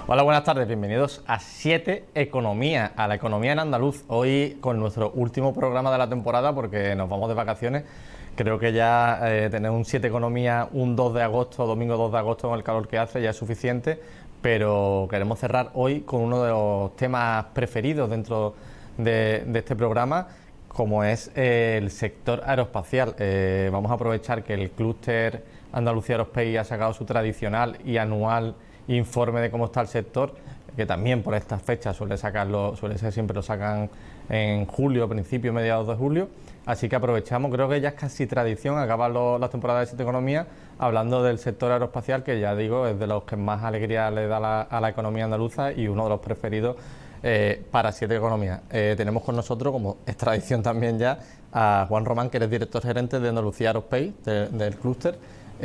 Hola, buenas tardes, bienvenidos a 7 Economía, a la economía en andaluz. Hoy con nuestro último programa de la temporada porque nos vamos de vacaciones. Creo que ya tener un 7 Economía un 2 de agosto, domingo 2 de agosto con el calor que hace ya es suficiente, pero queremos cerrar hoy con uno de los temas preferidos dentro de este programa, como es el sector aeroespacial. Vamos a aprovechar que el clúster Andalucía Aerospace ha sacado su tradicional y anual informe de cómo está el sector, que también por estas fechas suele ser siempre lo sacan en julio, principio, mediados de julio. Así que aprovechamos, creo que ya es casi tradición, acaban las temporadas de 7 Economía hablando del sector aeroespacial, que ya digo, es de los que más alegría le da a la economía andaluza y uno de los preferidos para 7 Economía. Tenemos con nosotros, como es tradición también ya, a Juan Román, que eres director gerente de Andalucía Aerospace, del clúster.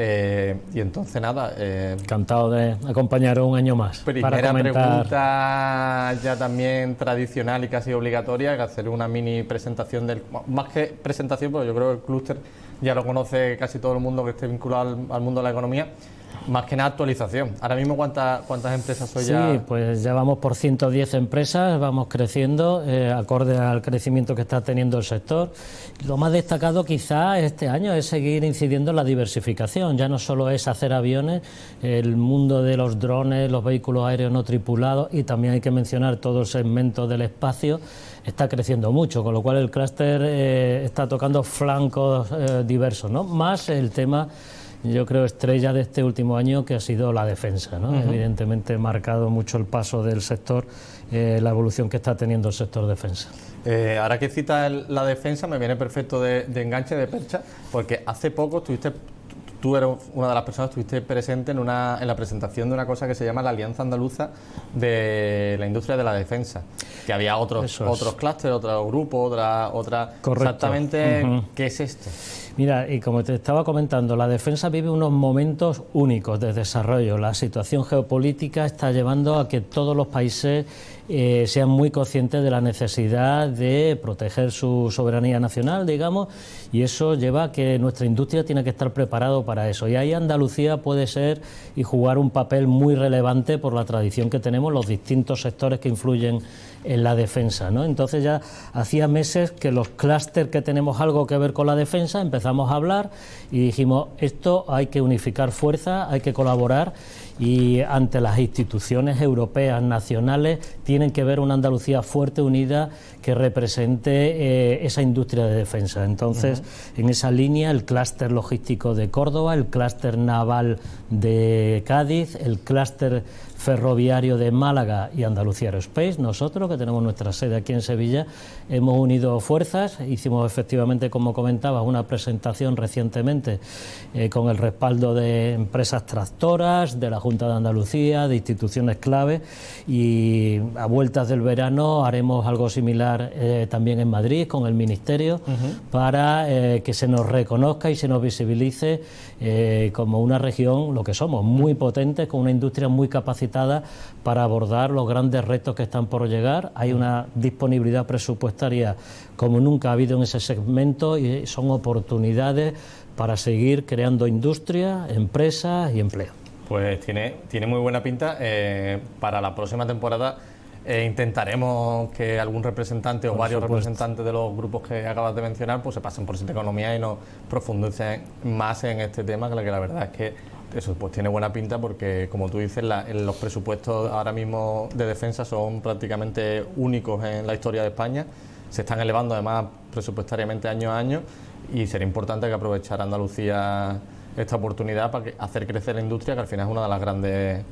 Y entonces nada, encantado de acompañaros un año más. Primera pregunta ya también tradicional y casi obligatoria, que hacer una mini presentación más que presentación, porque yo creo que el clúster ya lo conoce casi todo el mundo que esté vinculado al mundo de la economía. Más que nada actualización. Ahora mismo, ¿cuántas empresas sois ya? Sí, pues ya vamos por 110 empresas, vamos creciendo, acorde al crecimiento que está teniendo el sector. Lo más destacado quizá este año es seguir incidiendo en la diversificación. Ya no solo es hacer aviones, el mundo de los drones, los vehículos aéreos no tripulados, y también hay que mencionar todo el segmento del espacio, está creciendo mucho, con lo cual el clúster está tocando flancos diversos, ¿no? Más el tema, yo creo, estrella de este último año, que ha sido la defensa, ¿no? Evidentemente marcado mucho el paso del sector, la evolución que está teniendo el sector defensa. Ahora que citas la defensa, me viene perfecto de enganche, de percha, porque hace poco tú eres una de las personas que estuviste presente en la presentación de una cosa que se llama la Alianza Andaluza de la Industria de la Defensa, que había otros clústeres, otros grupos, otra. Correcto. Exactamente, ¿qué es esto? Mira, y como te estaba comentando, la defensa vive unos momentos únicos de desarrollo. La situación geopolítica está llevando a que todos los países sean muy conscientes de la necesidad de proteger su soberanía nacional, digamos, y eso lleva a que nuestra industria tiene que estar preparado para eso. Y ahí Andalucía puede ser y jugar un papel muy relevante por la tradición que tenemos, los distintos sectores que influyen en la defensa, ¿no? Entonces ya hacía meses que los clústeres que tenemos algo que ver con la defensa empezamos a hablar y dijimos, esto hay que unificar fuerzas, hay que colaborar, y ante las instituciones europeas, nacionales, tienen que ver una Andalucía fuerte, unida, que represente esa industria de defensa. Entonces, en esa línea, el clúster logístico de Córdoba, el clúster naval de Cádiz, el clúster ferroviario de Málaga y Andalucía Aerospace, nosotros, que tenemos nuestra sede aquí en Sevilla, hemos unido fuerzas, hicimos efectivamente, como comentabas, una presentación recientemente con el respaldo de empresas tractoras, de la Junta de Andalucía, de instituciones clave, y a vueltas del verano haremos algo similar también en Madrid con el Ministerio, para que se nos reconozca y se nos visibilice como una región, lo que somos, muy potentes, con una industria muy capacitada para abordar los grandes retos que están por llegar. Hay una disponibilidad presupuestaria como nunca ha habido en ese segmento, y son oportunidades para seguir creando industria, empresas y empleo. Pues tiene muy buena pinta. Para la próxima temporada intentaremos que algún representante o varios representantes de los grupos que acabas de mencionar pues se pasen por 7 Economía y nos profundicen más en este tema, que la verdad es que eso pues tiene buena pinta, porque como tú dices, los presupuestos ahora mismo de defensa son prácticamente únicos en la historia de España, se están elevando además presupuestariamente año a año, y sería importante que aprovechara Andalucía esta oportunidad para hacer crecer la industria, que al final es una de las grandes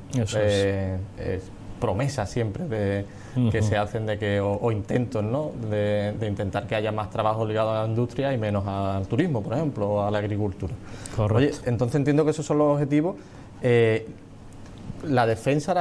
promesas siempre que se hacen o intentos, ¿no? de intentar que haya más trabajo ligado a la industria y menos al turismo, por ejemplo, o a la agricultura. Correcto. Oye, entonces entiendo que esos son los objetivos. La defensa